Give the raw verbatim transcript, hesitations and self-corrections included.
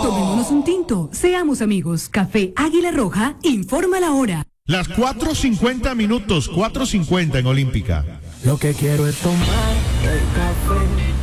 Tomémonos un tinto, seamos amigos. Café Águila Roja, informa la hora. Las cuatro cincuenta minutos, cuatro cincuenta en Olímpica. Lo que quiero es tomar el café